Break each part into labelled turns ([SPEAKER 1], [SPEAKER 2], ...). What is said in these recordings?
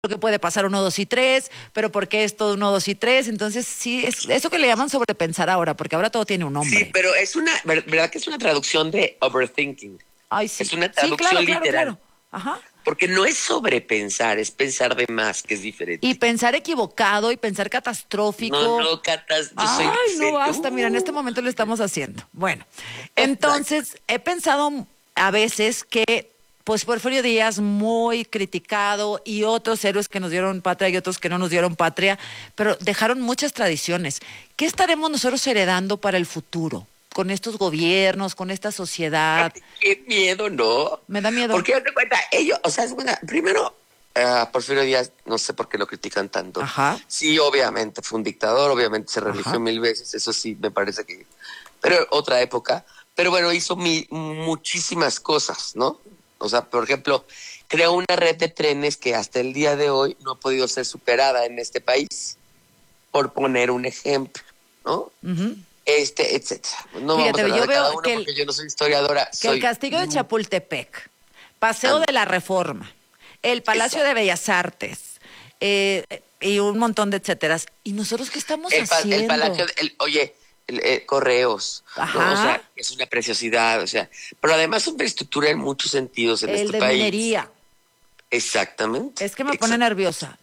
[SPEAKER 1] que puede pasar 1, 2 y 3, pero ¿por qué esto 1, 2 y 3? Entonces, sí, es eso que le llaman sobrepensar ahora, porque ahora todo tiene un nombre.
[SPEAKER 2] Sí, pero es ¿verdad que es una traducción de overthinking?
[SPEAKER 1] Ay, sí.
[SPEAKER 2] Es una
[SPEAKER 1] Sí,
[SPEAKER 2] traducción
[SPEAKER 1] claro.
[SPEAKER 2] literal.
[SPEAKER 1] Ajá.
[SPEAKER 2] Porque no es sobrepensar, es pensar de más, que es
[SPEAKER 1] Y
[SPEAKER 2] diferente.
[SPEAKER 1] pensar equivocado y pensar catastrófico.
[SPEAKER 2] No, Catas, yo soy
[SPEAKER 1] Ay, no
[SPEAKER 2] serio.
[SPEAKER 1] basta. Mira, en este momento lo estamos haciendo. Bueno, entonces he pensado a veces que, pues, Porfirio Díaz, muy criticado, y otros héroes que nos dieron patria y otros que no nos dieron patria, pero dejaron muchas tradiciones. ¿Qué estaremos nosotros heredando para el futuro? Con estos gobiernos, con esta sociedad.
[SPEAKER 2] Qué miedo, ¿no?
[SPEAKER 1] Me da miedo.
[SPEAKER 2] Porque date cuenta, ellos, o sea, es buena. Primero, Porfirio Díaz, no sé por qué lo critican tanto.
[SPEAKER 1] Ajá.
[SPEAKER 2] Sí, obviamente fue un dictador, obviamente se religió 1000 veces, eso sí, me parece que. Pero otra época. Pero bueno, hizo muchísimas cosas, ¿no? O sea, por ejemplo, creó una red de trenes que hasta el día de hoy no ha podido ser superada en este país, por poner un ejemplo, ¿no?
[SPEAKER 1] Uh-huh.
[SPEAKER 2] Etcétera. No
[SPEAKER 1] Fíjate,
[SPEAKER 2] vamos a hablar
[SPEAKER 1] yo
[SPEAKER 2] de cada
[SPEAKER 1] veo
[SPEAKER 2] uno
[SPEAKER 1] que
[SPEAKER 2] porque yo no soy historiadora.
[SPEAKER 1] que el castillo de Chapultepec, Paseo de la Reforma, el Palacio de Bellas Artes, y un montón de etcéteras. ¿Y nosotros qué estamos haciendo?
[SPEAKER 2] El Palacio, Correos,
[SPEAKER 1] Ajá.
[SPEAKER 2] ¿no? O sea, es una preciosidad, o sea, pero además una infraestructura en muchos sentidos en
[SPEAKER 1] el
[SPEAKER 2] este
[SPEAKER 1] de
[SPEAKER 2] país.
[SPEAKER 1] minería.
[SPEAKER 2] Exactamente.
[SPEAKER 1] Es que me pone nerviosa,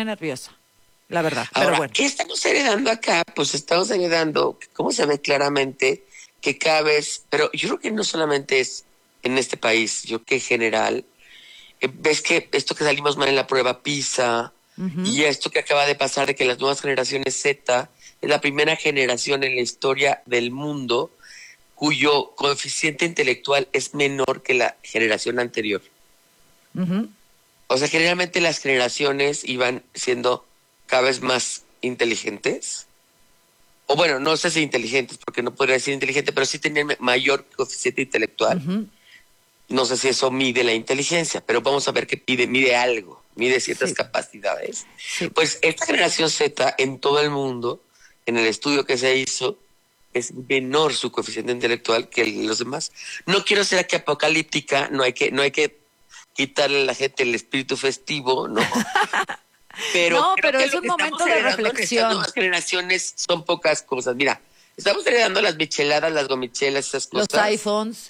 [SPEAKER 1] la verdad.
[SPEAKER 2] Ahora,
[SPEAKER 1] Pero bueno.
[SPEAKER 2] ¿qué estamos heredando acá? Pues estamos heredando, ¿cómo se ve claramente? Que cada vez, pero yo creo que no solamente es en este país, yo creo que en general, ves que esto que salimos mal en la prueba PISA, y esto que acaba de pasar de que las nuevas generaciones Z es la primera generación en la historia del mundo cuyo coeficiente intelectual es menor que la generación anterior.
[SPEAKER 1] Uh-huh.
[SPEAKER 2] O sea, generalmente las generaciones iban siendo cada vez más inteligentes. O bueno, no sé si inteligentes, porque no podría decir inteligente, pero sí tenían mayor coeficiente intelectual.
[SPEAKER 1] Uh-huh.
[SPEAKER 2] No sé si eso mide la inteligencia, pero vamos a ver que mide algo, mide ciertas capacidades.
[SPEAKER 1] Sí.
[SPEAKER 2] Pues esta generación Z en todo el mundo, en el estudio que se hizo, es menor su coeficiente intelectual que los demás. No quiero ser aquí apocalíptica, no hay que quitarle a la gente el espíritu festivo, ¿no? Pero
[SPEAKER 1] no,
[SPEAKER 2] creo
[SPEAKER 1] pero
[SPEAKER 2] que
[SPEAKER 1] es
[SPEAKER 2] lo
[SPEAKER 1] un
[SPEAKER 2] que
[SPEAKER 1] momento
[SPEAKER 2] estamos
[SPEAKER 1] de
[SPEAKER 2] heredando en
[SPEAKER 1] reflexión.
[SPEAKER 2] estas nuevas generaciones son pocas cosas. Mira, estamos heredando las micheladas, las gomichelas, esas cosas.
[SPEAKER 1] Los iPhones,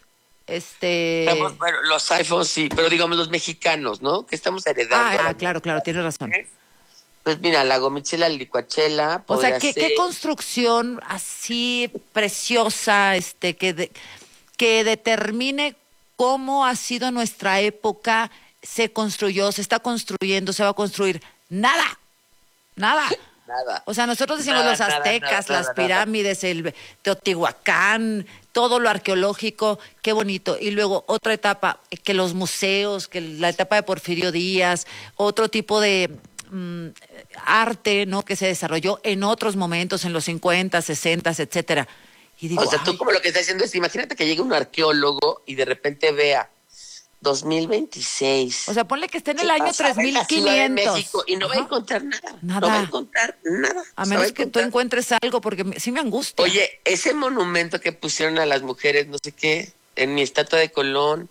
[SPEAKER 2] Bueno, los iPhones sí, pero digamos los mexicanos, ¿no? Que estamos heredando.
[SPEAKER 1] Claro, tienes razón.
[SPEAKER 2] Pues mira, la gomichela, la licuachela.
[SPEAKER 1] O sea, ¿qué construcción así preciosa, que determine cómo ha sido nuestra época, se construyó, se está construyendo, se va a construir? Nada.
[SPEAKER 2] Nada.
[SPEAKER 1] O sea, nosotros decimos los aztecas, las pirámides, el Teotihuacán, todo lo arqueológico, qué bonito. Y luego otra etapa, que los museos, que la etapa de Porfirio Díaz, otro tipo de arte, ¿no? Que se desarrolló en otros momentos, en los 50, 60, etcétera. Y digo,
[SPEAKER 2] o sea, tú como lo que estás haciendo es, imagínate que llegue un arqueólogo y de repente vea 2026.
[SPEAKER 1] O sea, ponle que esté en el año 3500.
[SPEAKER 2] Y no va a encontrar nada.
[SPEAKER 1] Nada.
[SPEAKER 2] No va a encontrar nada.
[SPEAKER 1] A menos que tú encuentres algo, porque sí me angustia.
[SPEAKER 2] Oye, ese monumento que pusieron a las mujeres, no sé qué, en mi estatua de Colón.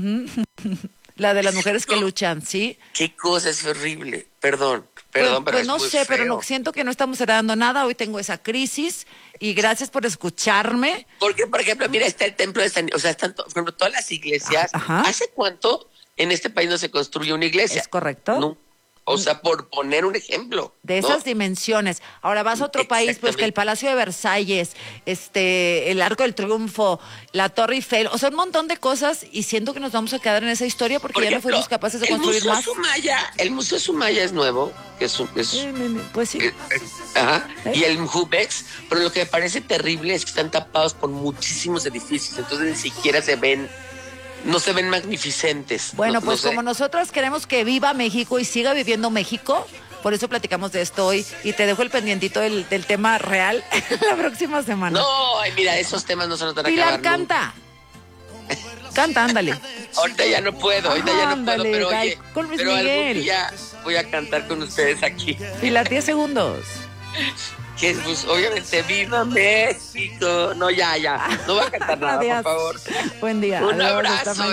[SPEAKER 1] La de las mujeres que luchan, ¿sí?
[SPEAKER 2] Qué cosa, es horrible. Perdón, pero
[SPEAKER 1] pues
[SPEAKER 2] es
[SPEAKER 1] no
[SPEAKER 2] muy
[SPEAKER 1] sé,
[SPEAKER 2] feo.
[SPEAKER 1] pero no, siento que no estamos heredando nada. Hoy tengo esa crisis y gracias por escucharme.
[SPEAKER 2] Porque, por ejemplo, mira, está el templo de San... O sea, están por ejemplo, todas las iglesias.
[SPEAKER 1] Ajá.
[SPEAKER 2] ¿Hace cuánto en este país no se construye una iglesia?
[SPEAKER 1] ¿Es correcto?
[SPEAKER 2] No. O sea, por poner un ejemplo.
[SPEAKER 1] De esas dimensiones. Ahora vas a otro país, pues que el Palacio de Versalles, el Arco del Triunfo, la Torre Eiffel, o sea, un montón de cosas, y siento que nos vamos a quedar en esa historia porque ya no fuimos capaces de construir más.
[SPEAKER 2] El Museo Sumaya es nuevo, que es
[SPEAKER 1] pues sí.
[SPEAKER 2] Ajá. Y el Jumex, pero lo que me parece terrible es que están tapados por muchísimos edificios, entonces ni siquiera no se ven magnificentes.
[SPEAKER 1] Bueno, pues como nosotros queremos que viva México y siga viviendo México, por eso platicamos de esto hoy y te dejo el pendientito del tema real la próxima semana.
[SPEAKER 2] No, ay, mira, esos temas no se nos van a
[SPEAKER 1] Pilar,
[SPEAKER 2] acabar
[SPEAKER 1] canta. Canta, ándale.
[SPEAKER 2] Ahorita ya no puedo, pero oye,
[SPEAKER 1] con Luis
[SPEAKER 2] pero
[SPEAKER 1] Miguel.
[SPEAKER 2] algún día voy a cantar con ustedes aquí.
[SPEAKER 1] Pilar, 10 segundos.
[SPEAKER 2] Que pues, obviamente, ¡viva México! No, ya. No voy a cantar nada,
[SPEAKER 1] Adiós.
[SPEAKER 2] por favor.
[SPEAKER 1] Buen día.
[SPEAKER 2] Un
[SPEAKER 1] Adiós,
[SPEAKER 2] abrazo.